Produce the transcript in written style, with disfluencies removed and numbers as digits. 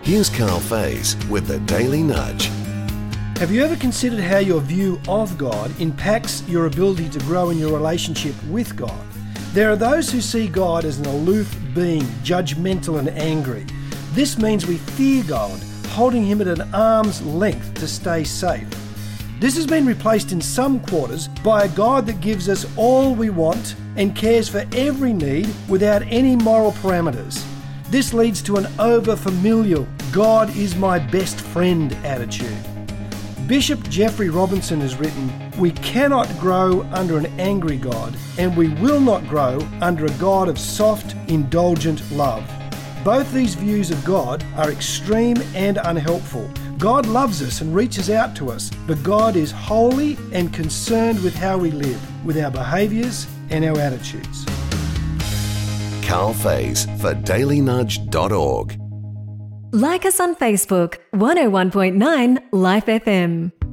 Here's Carl Faze with the Daily Nudge. Have you ever considered how your view of God impacts your ability to grow in your relationship with God? There are those who see God as an aloof being, judgmental and angry. This means we fear God, holding him at an arm's length to stay safe. This has been replaced in some quarters by a God that gives us all we want and cares for every need without any moral parameters. This leads to an over-familial, God is my best friend attitude. Bishop Jeffrey Robinson has written, "We cannot grow under an angry God, and we will not grow under a God of soft, indulgent love." Both these views of God are extreme and unhelpful. God loves us and reaches out to us, but God is holy and concerned with how we live, with our behaviours and our attitudes. Carl Faze for dailynudge.org. Like us on Facebook, 101.9 Life FM.